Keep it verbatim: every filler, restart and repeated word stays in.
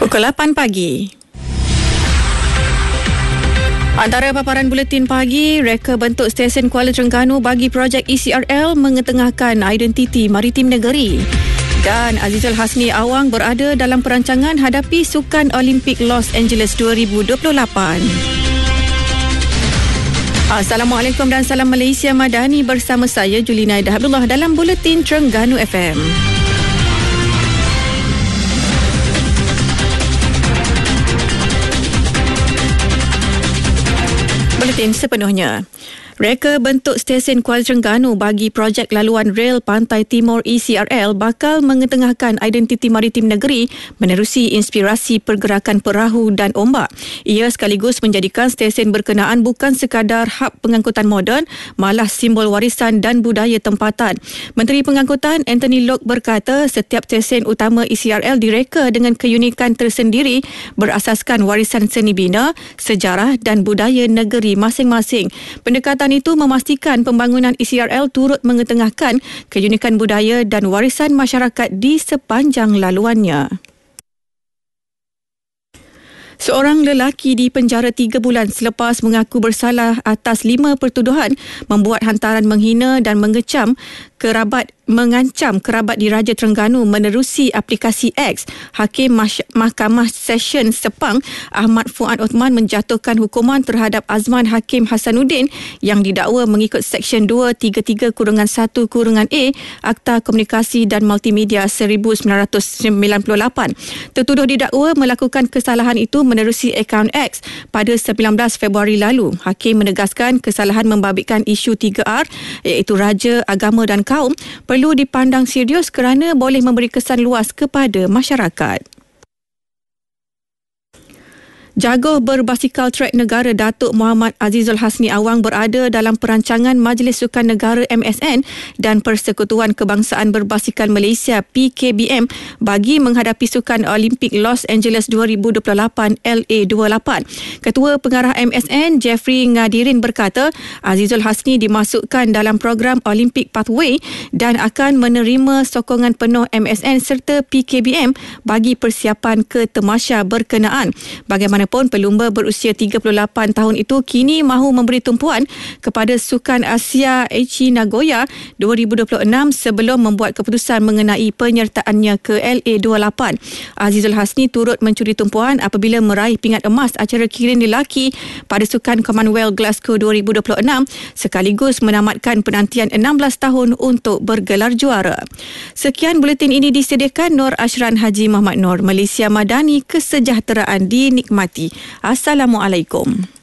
Pukul lapan pagi. Antara paparan buletin pagi, reka bentuk stesen Kuala Terengganu bagi projek E C R L mengetengahkan identiti maritim negeri. Dan Azizul Hasni Awang berada dalam perancangan hadapi Sukan Olimpik Los Angeles dua ribu dua puluh lapan. Assalamualaikum dan salam Malaysia Madani bersama saya Julina Ida Abdullah dalam Buletin Terengganu F M. Buletin sepenuhnya. Reka bentuk stesen Kuala Terengganu bagi projek laluan rel Pantai Timur E C R L bakal mengetengahkan identiti maritim negeri menerusi inspirasi pergerakan perahu dan ombak. Ia sekaligus menjadikan stesen berkenaan bukan sekadar hub pengangkutan moden, malah simbol warisan dan budaya tempatan. Menteri Pengangkutan Anthony Loke berkata setiap stesen utama E C R L direka dengan keunikan tersendiri berasaskan warisan seni bina, sejarah dan budaya negeri masing-masing. Pendekatan itu memastikan pembangunan E C R L turut mengetengahkan keunikan budaya dan warisan masyarakat di sepanjang laluannya. Seorang lelaki dipenjara tiga bulan selepas mengaku bersalah atas lima pertuduhan membuat hantaran menghina dan mengecam kerabat mengancam kerabat diraja Terengganu menerusi aplikasi X. Hakim Mas- Mahkamah Session Sepang Ahmad Fuad Othman menjatuhkan hukuman terhadap Azman Hakim Hasanuddin yang didakwa mengikut Seksyen dua tiga tiga satu A Akta Komunikasi dan Multimedia seribu sembilan ratus sembilan puluh lapan. Tertuduh didakwa melakukan kesalahan itu menerusi akaun X pada sembilan belas Februari lalu. Hakim menegaskan kesalahan membabitkan isu tiga R iaitu raja, agama dan kaum perlu dipandang serius kerana boleh memberi kesan luas kepada masyarakat. Jaguar berbasikal trek negara Datuk Muhammad Azizul Hasni Awang berada dalam perancangan Majlis Sukan Negara M S N dan Persekutuan Kebangsaan Berbasikal Malaysia P K B M bagi menghadapi Sukan Olimpik Los Angeles dua ribu dua puluh lapan L A dua puluh lapan. Ketua Pengarah M S N Jeffrey Ngadirin berkata Azizul Hasni dimasukkan dalam program Olympic Pathway dan akan menerima sokongan penuh M S N serta P K B M bagi persiapan ke temasya berkenaan. Bagaimana pun pelumba berusia tiga puluh lapan tahun itu kini mahu memberi tumpuan kepada Sukan Asia Aichi Nagoya dua ribu dua puluh enam sebelum membuat keputusan mengenai penyertaannya ke L A dua puluh lapan. Azizul Hasni turut mencuri tumpuan apabila meraih pingat emas acara kirin lelaki pada Sukan Commonwealth Glasgow dua ribu dua puluh enam sekaligus menamatkan penantian enam belas tahun untuk bergelar juara. Sekian buletin ini disediakan Nur Ashran Haji Muhammad Nur. Malaysia Madani, kesejahteraan dinikmati. Assalamualaikum.